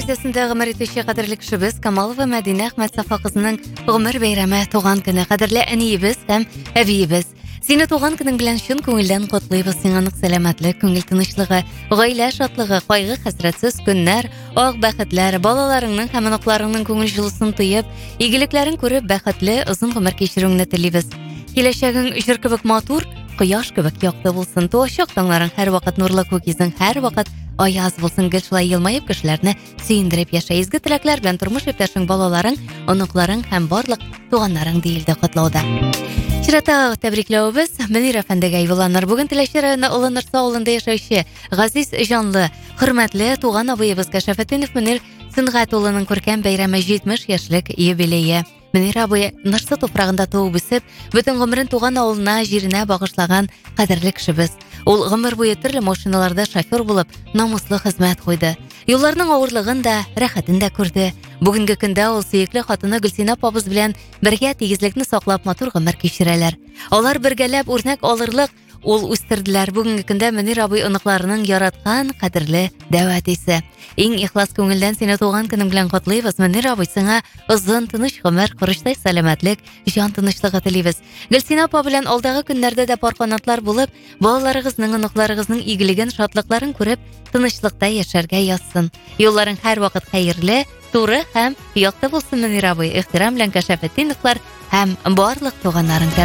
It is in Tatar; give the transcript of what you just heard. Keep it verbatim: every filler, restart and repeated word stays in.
радиосында гомер итүче кадерле кешебез Камалова Мәдинә Әхмәт Сафа кызының гомер бәйрәме туган көне. Кадерле әниебез һәм әбиебез. Сине туган көнең белән чын күңелдән котлыйбыз. Сиңа нык сәламәтлек, күңел тынычлыгы, гаилә шатлыгы, кайгы хәсрәтсез көннәр, ак бәхетләр, балаларыңның һәм оныкларыңның күңел җылысын тоеп, игелекләрен күреп бәхетле озын гомер кичерүеңне телибез. Киләчәгең җыр кебек матур, кояш кебек якты булсын. Туачак таңларың һәр вакыт нурлы, күгизең һәр вакыт аяз булсын. Гел шулай елмаеп кешеләрне сөендереп яшә. Изге теләкләр белән тормыш иптәшең, балаларың, оныкларың һәм барлык туганнарың диелде котлауда. Чирата тәбрикләүбез Мөнир әфәндегә юлланыр. Бүген Теләче районы Олы Нырса авылында яшәүче газиз җанлы, хөрмәтле туган абыебызга Шәфәтдинов Мөнир Сөнгать улының күркәм бәйрәме җитмеш яшьлек юбилее. Мөнир абый Нырса туфрагында туып үсеп, бөтен гомерен туган авылына, җиренә багышлаган кадерле кешебез. Ул гомер буе төрле машиналарда шофер булып, намуслы хезмәт куйды. Юлларның авырлыгын да, рәхәтен дә күрде. Бүгенге көндә ул сөекле хатыны Гөлсинә апабыз белән бергә тигезлекне саклап матур гомер кичерәләр. Алар бергәләп үрнәк алырлык ул үстерделәр. Бүгенге көндә Мөнир абый оныкларының яраткан кадерле дәвәтисе. Иң ихлас күңелдән сине туган көнең белән котлыйбыз. Мөнир абый, сиңа озын тыныч гомер, корыштай сәламәтлек, җан тынычлыгы телибез. Гөлсинә апа белән алдагы көннәрдә дә парканатлар булып, балаларыгызның, оныкларыгызның игелеген, шатлыкларын күреп, тынычлыкта яшәргә язсын. Юлларың һәр вакыт хәерле, туры һәм якты булсын, Мөнир абый. Ихтирам белән Шәфәтдиновлар һәм барлык туганнарың.